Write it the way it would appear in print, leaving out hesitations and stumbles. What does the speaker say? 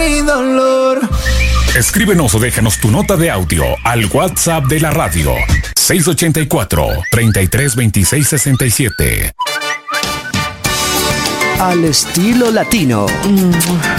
y dolor. Escríbenos o déjanos tu nota de audio al WhatsApp de la radio 684-332667. Al estilo latino.